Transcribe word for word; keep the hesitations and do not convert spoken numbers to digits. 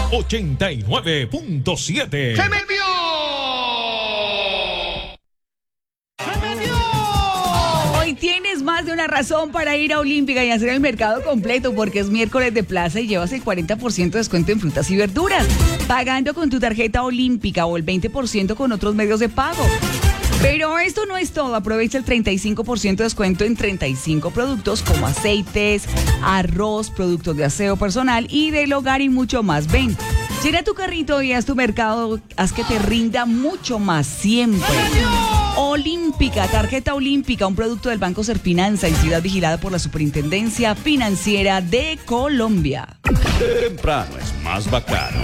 ochenta y nueve punto siete. ¡Se me envió! Hoy tienes más de una razón para ir a Olímpica y hacer el mercado completo porque es miércoles de plaza y llevas el cuarenta por ciento de descuento en frutas y verduras, pagando con tu tarjeta Olímpica o el veinte por ciento con otros medios de pago. Pero esto no es todo, aprovecha el treinta y cinco por ciento de descuento en treinta y cinco productos como aceites, arroz, productos de aseo personal y del hogar y mucho más. Ven, llena tu carrito y haz tu mercado, haz que te rinda mucho más siempre. Olímpica, tarjeta Olímpica, un producto del Banco Serfinanza, entidad vigilada por la Superintendencia Financiera de Colombia. Temprano es más bacano.